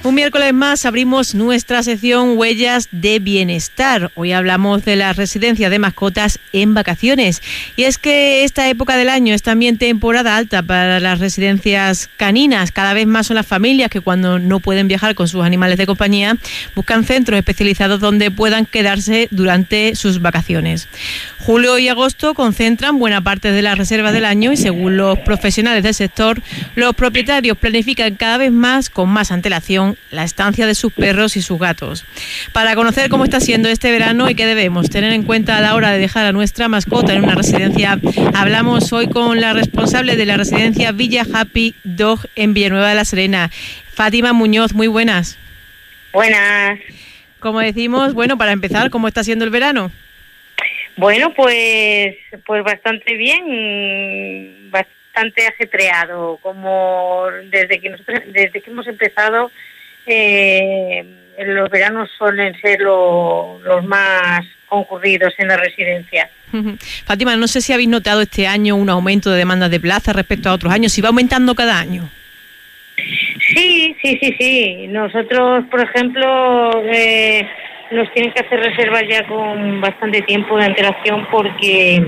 Un miércoles más abrimos nuestra sección Huellas de Bienestar. Hoy hablamos de las residencias de mascotas en vacaciones. Y es que esta época del año es también temporada alta para las residencias caninas. Cada vez más son las familias que cuando no pueden viajar con sus animales de compañía buscan centros especializados donde puedan quedarse durante sus vacaciones. Julio y agosto concentran buena parte de las reservas del año y según los profesionales del sector, los propietarios planifican cada vez más, con más antelación, la estancia de sus perros y sus gatos. Para conocer cómo está siendo este verano y qué debemos tener en cuenta a la hora de dejar a nuestra mascota en una residencia, hablamos hoy con la responsable de la residencia Villa Happy Dog en Villanueva de la Serena, Fátima Muñoz. Muy buenas. Buenas. Como decimos, bueno, para empezar, ¿cómo está siendo el verano? Bueno, pues bastante bien, bastante ajetreado, como desde que hemos empezado, los veranos suelen ser los más concurridos en la residencia. Fátima, no sé si habéis notado este año un aumento de demandas de plaza respecto a otros años, si va aumentando cada año. Sí. Nosotros, por emos nos tienen que hacer reservas ya con bastante tiempo de antelación porque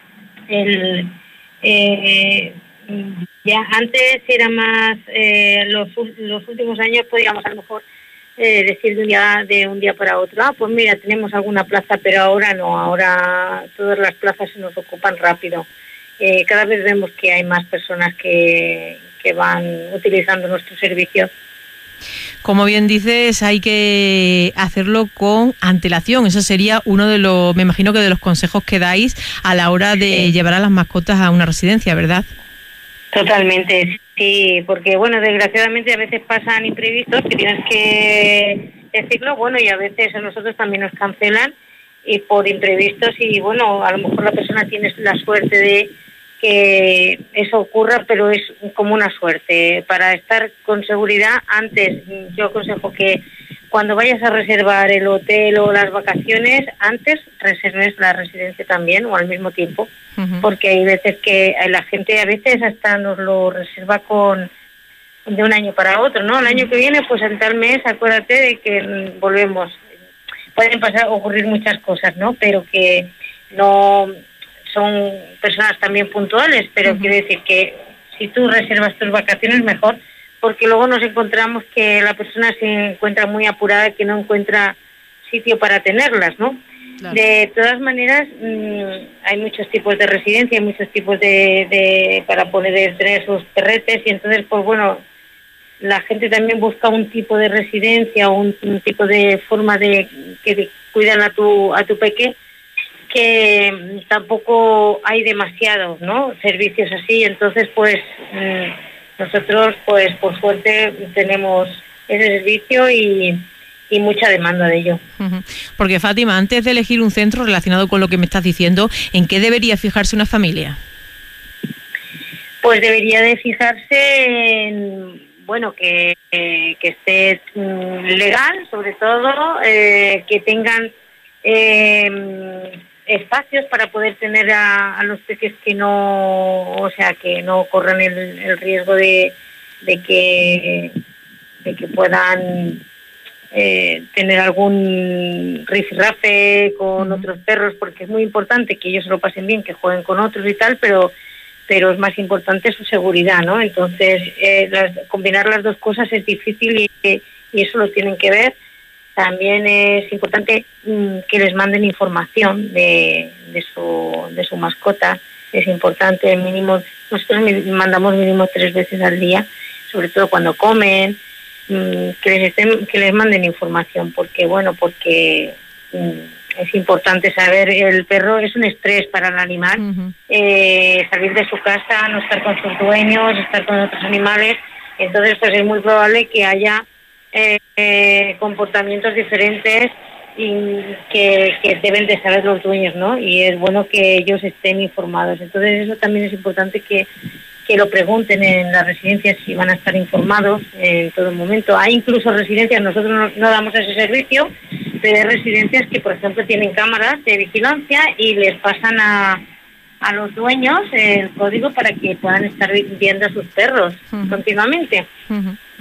ya antes era más, los últimos años podíamos a lo mejor decir de un día para otro, pues mira, tenemos alguna plaza, pero ahora no, ahora todas las plazas se nos ocupan rápido. Cada vez vemos que hay más personas que van utilizando nuestro servicio. Como bien dices, hay que hacerlo con antelación. Eso sería uno de los, me imagino que de los consejos que dais a la hora de llevar a las mascotas a una residencia, ¿verdad? Totalmente, sí, porque bueno, desgraciadamente a veces pasan imprevistos que tienes que decirlo, bueno, y a veces a nosotros también nos cancelan y por imprevistos y bueno, a lo mejor la persona tiene la suerte de que eso ocurra, pero es como una suerte. Para estar con seguridad, antes yo aconsejo que cuando vayas a reservar el hotel o las vacaciones, antes reserves la residencia también o al mismo tiempo, porque hay veces que la gente a veces hasta nos lo reserva de un año para otro, ¿no? El año que viene, pues en tal mes, acuérdate de que volvemos. Pueden ocurrir muchas cosas, ¿no? Pero que no son personas también puntuales, pero quiero decir que si tú reservas tus vacaciones mejor, porque luego nos encontramos que la persona se encuentra muy apurada, que no encuentra sitio para tenerlas, ¿no? Claro. De todas maneras, hay muchos tipos de residencia, hay muchos tipos para poder tener sus perretes y entonces, pues bueno, la gente también busca un tipo de residencia o un tipo de forma de que cuidan a tu peque, que tampoco hay demasiados, ¿no? Servicios así, entonces pues nosotros pues por suerte tenemos ese servicio y mucha demanda de ello. Porque Fátima, antes de elegir un centro relacionado con lo que me estás diciendo, ¿en qué debería fijarse una familia? Pues debería de fijarse en, bueno, que esté legal, sobre todo, que tengan espacios para poder tener a los peques que no corran el riesgo de que puedan tener algún rifirrafe con otros perros, porque es muy importante que ellos se lo pasen bien, que jueguen con otros y tal, pero es más importante su seguridad, ¿no? Entonces, combinar las dos cosas es difícil y eso lo tienen que ver. También es importante que les manden información de su mascota. Es importante, nosotros mandamos mínimo 3 veces al día, sobre todo cuando comen, que les manden información, porque es importante saber, el perro es un estrés para el animal, salir de su casa, no estar con sus dueños, estar con otros animales, entonces pues es muy probable que haya comportamientos diferentes y que deben de saber los dueños, ¿no? Y es bueno que ellos estén informados. Entonces eso también es importante que lo pregunten en las residencias si van a estar informados en todo momento. Hay incluso residencias, nosotros no damos ese servicio, pero hay residencias que, por ejemplo, tienen cámaras de vigilancia y les pasan a los dueños el código para que puedan estar viendo a sus perros continuamente.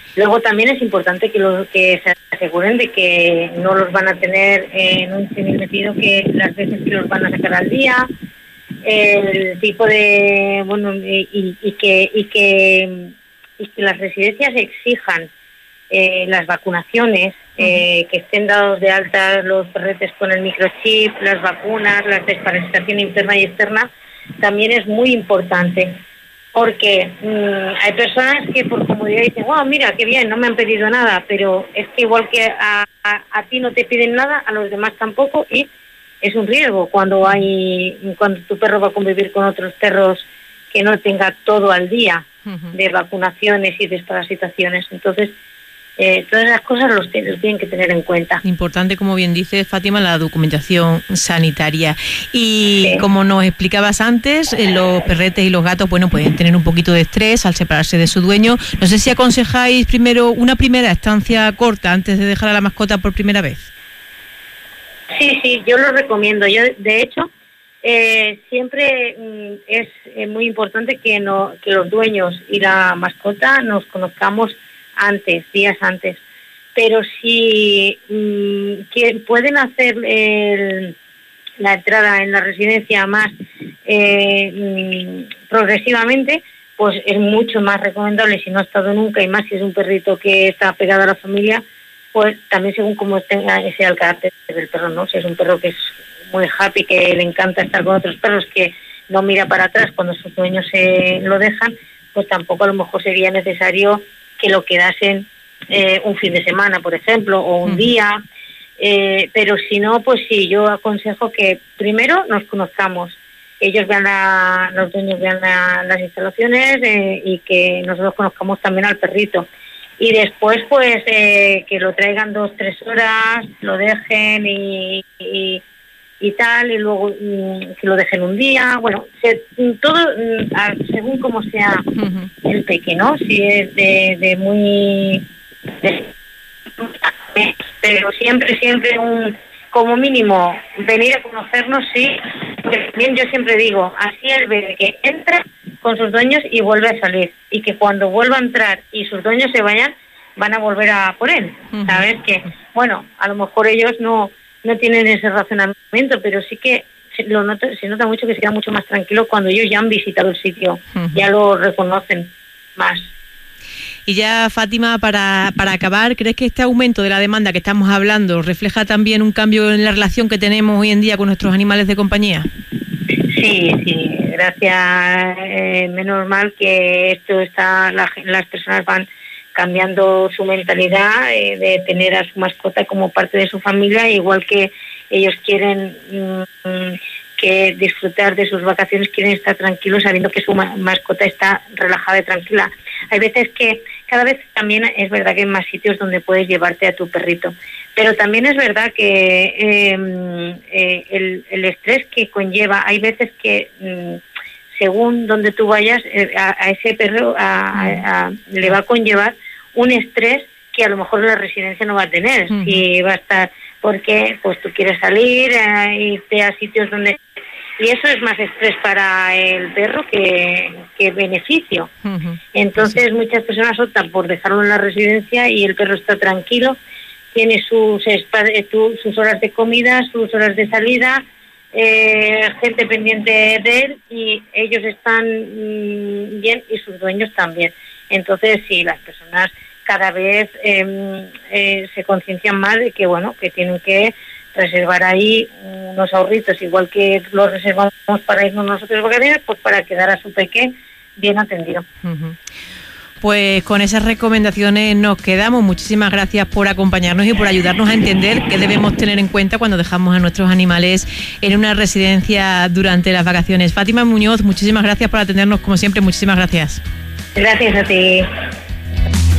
Luego también es importante que se aseguren de que no los van a tener en un chenil metido, que las veces que los van a sacar al día, el tipo de y que las residencias exijan las vacunaciones, que estén dados de alta los perretes con el microchip, las vacunas, la desparasitación interna y externa, también es muy importante. Porque hay personas que por comodidad dicen, wow, mira, qué bien, no me han pedido nada, pero es que igual que a ti no te piden nada, a los demás tampoco, y es un riesgo cuando tu perro va a convivir con otros perros que no tenga todo al día de vacunaciones y desparasitaciones. Entonces, todas esas cosas los tienen que tener en cuenta. Importante, como bien dice Fátima, la documentación sanitaria. Y sí, como nos explicabas antes, los perretes y los gatos, bueno, pueden tener un poquito de estrés al separarse de su dueño. No sé si aconsejáis primero una primera estancia corta antes de dejar a la mascota por primera vez. Sí, yo lo recomiendo. Yo, de hecho, siempre es muy importante que los dueños y la mascota nos conozcamos días antes, pero si pueden hacer la entrada en la residencia más progresivamente, pues es mucho más recomendable. Si no ha estado nunca, y más si es un perrito que está pegado a la familia, pues también según cómo sea el carácter del perro, ¿no? Si es un perro que es muy happy, que le encanta estar con otros perros, que no mira para atrás cuando sus dueños se lo dejan, pues tampoco a lo mejor sería necesario que lo quedasen un fin de semana, por ejemplo, o un día, pero si no, pues sí, yo aconsejo que primero nos conozcamos, ellos los dueños vean las instalaciones, y que nosotros conozcamos también al perrito, y después pues que lo traigan 2-3 horas, lo dejen y tal, y luego que lo dejen un día, bueno, todo según como sea el pequeño, si es de muy... pero siempre como mínimo venir a conocernos, sí, porque también yo siempre digo, así el bebé que entra con sus dueños y vuelve a salir, y que cuando vuelva a entrar y sus dueños se vayan, van a volver a por él, ¿sabes? Que, bueno, a lo mejor ellos no tienen ese razonamiento, pero sí que se nota mucho que se queda mucho más tranquilo cuando ellos ya han visitado el sitio, ya lo reconocen más. Y ya, Fátima, para acabar, ¿crees que este aumento de la demanda que estamos hablando refleja también un cambio en la relación que tenemos hoy en día con nuestros animales de compañía? Sí, gracias, menos mal que esto las personas van cambiando su mentalidad de tener a su mascota como parte de su familia, igual que ellos quieren que disfrutar de sus vacaciones, quieren estar tranquilos sabiendo que su mascota está relajada y tranquila. Hay veces que cada vez también es verdad que hay más sitios donde puedes llevarte a tu perrito, pero también es verdad que el estrés que conlleva, hay veces que según donde tú vayas, a ese perro le va a conllevar un estrés que a lo mejor la residencia no va a tener, si va a estar, porque pues tú quieres salir, irte a sitios donde... Y eso es más estrés para el perro que beneficio. Entonces muchas personas optan por dejarlo en la residencia y el perro está tranquilo, tiene sus horas de comida, sus horas de salida, gente pendiente de él, y ellos están bien y sus dueños también. Entonces sí, las personas cada vez se conciencian más de que, bueno, que tienen que reservar ahí unos ahorritos, igual que los reservamos para irnos nosotros de vacaciones, pues para quedar a su peque bien atendido. Pues con esas recomendaciones nos quedamos. Muchísimas gracias por acompañarnos y por ayudarnos a entender qué debemos tener en cuenta cuando dejamos a nuestros animales en una residencia durante las vacaciones. Fátima Muñoz, muchísimas gracias por atendernos como siempre. Muchísimas gracias. Gracias a ti.